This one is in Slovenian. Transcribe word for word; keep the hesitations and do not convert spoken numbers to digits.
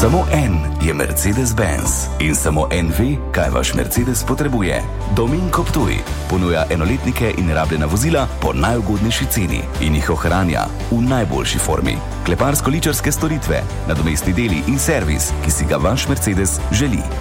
Samo en je Mercedes-Benz in samo en ve, kaj vaš Mercedes potrebuje. Dominko Ptuj ponuja enoletnike in rabljena vozila po najugodnejši ceni in jih ohranja v najboljši formi. Kleparsko-ličarske storitve, nadomestni deli in servis, ki si ga vaš Mercedes želi.